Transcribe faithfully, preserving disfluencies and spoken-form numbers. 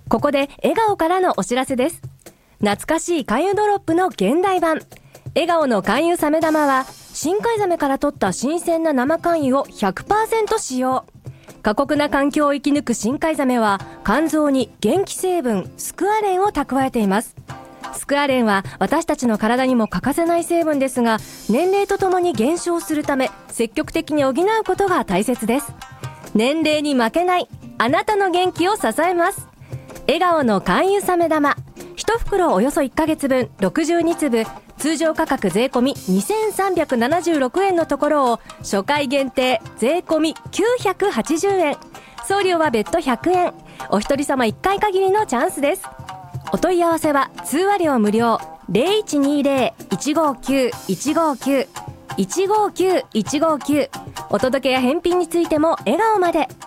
ここで笑顔からのお知らせです。懐かしい勧誘ドロップの現代版、笑顔の勧誘サメ玉は深海ザメから取った新鮮な生肝油を ひゃくパーセント 使用。過酷な環境を生き抜く深海ザメは肝臓に元気成分スクアレンを蓄えています。スクアレンは私たちの体にも欠かせない成分ですが、年齢とともに減少するため積極的に補うことが大切です。年齢に負けないあなたの元気を支えます。笑顔の肝油サメ玉、いち袋およそいっかげつぶんろくじゅうにつぶ、通常価格税込みにせんさんびゃくななじゅうろくえんのところを初回限定税込みきゅうひゃくはちじゅうえん、送料は別途ひゃくえん、お一人様いっかい限りのチャンスです。お問い合わせは通話料無料 ゼロいちにゼロ いちごきゅう いちごきゅう いちごきゅう いちごきゅう、お届けや返品についても笑顔まで。